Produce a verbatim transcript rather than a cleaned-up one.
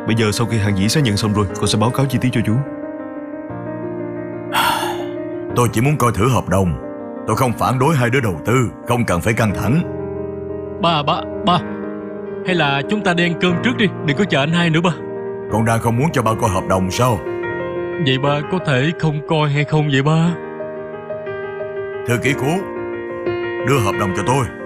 Bây giờ sau khi hàng dĩ xác nhận xong rồi, con sẽ báo cáo chi tiết cho chú. Tôi chỉ muốn coi thử hợp đồng. Tôi không phản đối hai đứa đầu tư, không cần phải căng thẳng. Ba, ba, ba Hay là chúng ta đi ăn cơm trước đi, đừng có chờ anh hai nữa ba. Con đang không muốn cho ba coi hợp đồng sao? Vậy ba có thể không coi hay không vậy ba? Thư ký Cú, đưa hợp đồng cho tôi.